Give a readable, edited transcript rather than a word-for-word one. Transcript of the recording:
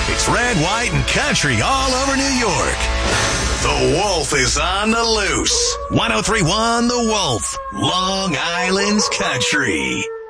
It's red, white, and country all over New York. The Wolf is on the loose. 103.1 The Wolf, Long Island's country.